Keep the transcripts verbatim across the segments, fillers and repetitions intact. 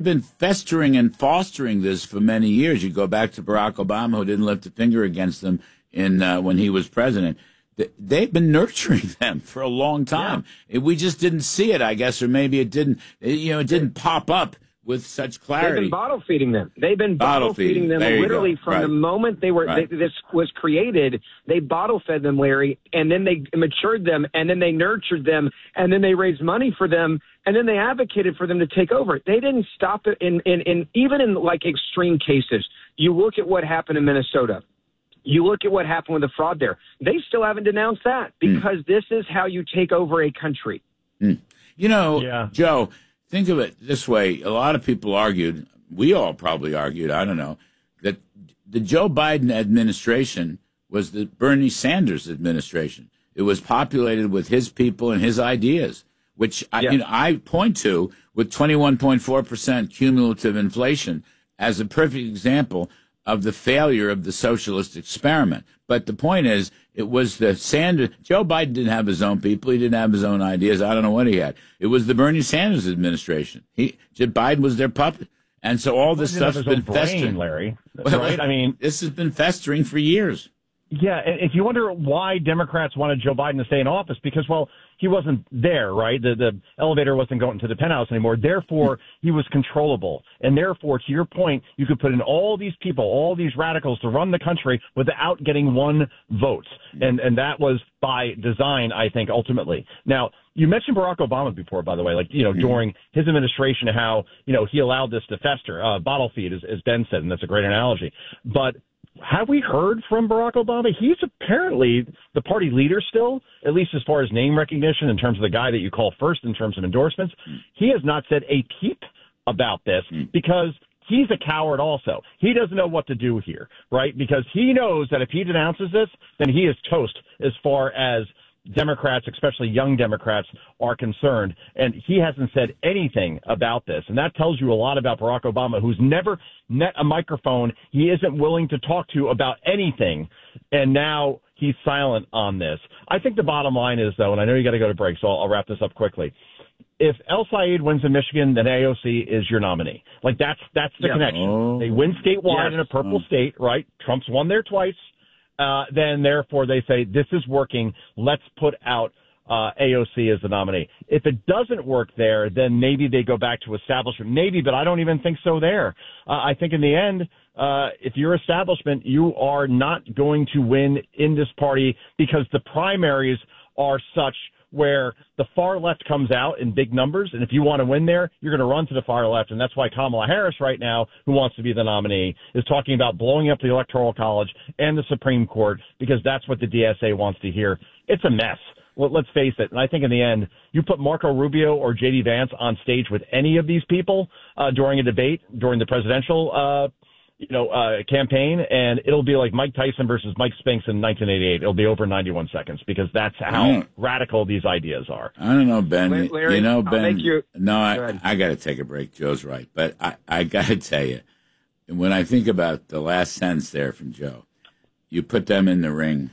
been festering and fostering this for many years. You go back to Barack Obama, who didn't lift a finger against them in uh, when he was president. They've been nurturing them for a long time. Yeah. We just didn't see it, I guess, or maybe it didn't. You know, it didn't pop up with such clarity. They've been bottle feeding them. They've been bottle, bottle feeding them literally from right. the moment they were right. they, this was created. They bottle fed them, Larry, and then they matured them, and then they nurtured them, and then they raised money for them, and then they advocated for them to take over. They didn't stop it in, in, in even in like extreme cases. You look at what happened in Minnesota. You look at what happened with the fraud there. They still haven't denounced that because mm. this is how you take over a country. Mm. You know, yeah. Joe, think of it this way. A lot of people argued, we all probably argued, I don't know, that the Joe Biden administration was the Bernie Sanders administration. It was populated with his people and his ideas, which I, yeah. you know, I point to with twenty-one point four percent cumulative inflation as a perfect example of the failure of the socialist experiment. But the point is, it was the Sanders. Joe Biden didn't have his own people. He didn't have his own ideas. I don't know what he had. It was the Bernie Sanders administration. He, Biden was their puppet. And so all this stuff's been festering. Larry, well, right? I mean, this has been festering for years. Yeah, if you wonder why Democrats wanted Joe Biden to stay in office, because, well, he wasn't there, right? The the elevator wasn't going to the penthouse anymore. Therefore, he was controllable. And therefore, to your point, you could put in all these people, all these radicals to run the country without getting one vote. And and that was by design, I think, ultimately. Now, you mentioned Barack Obama before, by the way, like, you know, during his administration, how, you know, he allowed this to fester, uh, bottle feed, as, as Ben said, and that's a great analogy. But have we heard from Barack Obama? He's apparently the party leader still, at least as far as name recognition in terms of the guy that you call first in terms of endorsements. He has not said a peep about this because he's a coward also. He doesn't know what to do here, right? Because he knows that if he denounces this, then he is toast as far as Democrats, especially young Democrats, are concerned. And he hasn't said anything about this. And that tells you a lot about Barack Obama, who's never met a microphone he isn't willing to talk to about anything. And now he's silent on this. I think the bottom line is, though, and I know you got to go to break, so I'll, I'll wrap this up quickly. If El Sayed wins in Michigan, then A O C is your nominee. Like, that's that's the yeah. connection. Oh. They win statewide yes. in a purple oh. state, right? Trump's won there twice. Uh, then, therefore, they say, this is working. Let's put out uh, A O C as the nominee. If it doesn't work there, then maybe they go back to establishment. Maybe, but I don't even think so there. Uh, I think in the end, uh, if you're establishment, you are not going to win in this party because the primaries are such where the far left comes out in big numbers. And if you want to win there, you're going to run to the far left. And that's why Kamala Harris right now, who wants to be the nominee, is talking about blowing up the Electoral College and the Supreme Court because that's what the D S A wants to hear. It's a mess. Well, let's face it. And I think in the end, you put Marco Rubio or J D Vance on stage with any of these people uh, during a debate, during the presidential uh you know, uh, campaign, and it'll be like Mike Tyson versus Mike Spinks in nineteen eighty-eight. It'll be over ninety-one seconds because that's how radical these ideas are. I don't know, Ben. Larry, you know, Ben. I'll make you... No, I, I got to take a break. Joe's right. But I, I got to tell you, when I think about the last sentence there from Joe, you put them in the ring.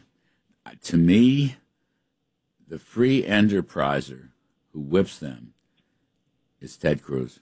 To me, the free enterpriser who whips them is Ted Cruz.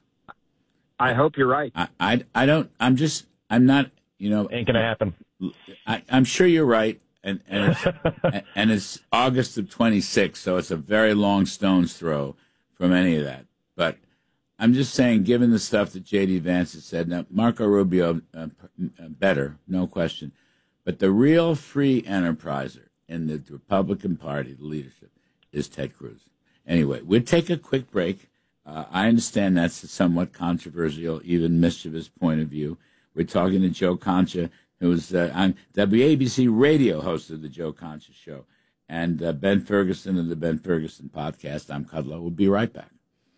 I hope you're right. I, I, I don't, I'm just, I'm not, you know. Ain't going to happen. I, I'm sure you're right. And, and, it's, and it's August of twenty-six, so it's a very long stone's throw from any of that. But I'm just saying, given the stuff that J D. Vance has said, now Marco Rubio, uh, better, no question. But the real free enterpriser in the Republican Party, the leadership, is Ted Cruz. Anyway, we'll take a quick break. Uh, I understand that's a somewhat controversial, even mischievous point of view. We're talking to Joe Concha, who's uh, on W A B C radio host of the Joe Concha Show, and uh, Ben Ferguson of the Ben Ferguson Podcast. I'm Kudlow. We'll be right back.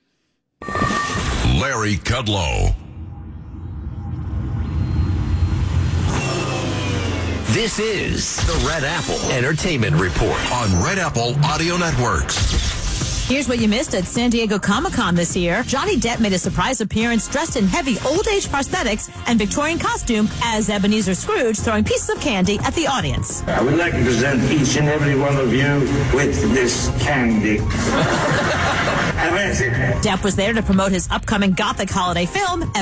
Larry Kudlow. This is the Red Apple Entertainment Report on Red Apple Audio Networks. Here's what you missed at San Diego Comic-Con this year. Johnny Depp made a surprise appearance dressed in heavy old-age prosthetics and Victorian costume as Ebenezer Scrooge, throwing pieces of candy at the audience. I would like to present each and every one of you with this candy. Depp was there to promote his upcoming Gothic holiday film,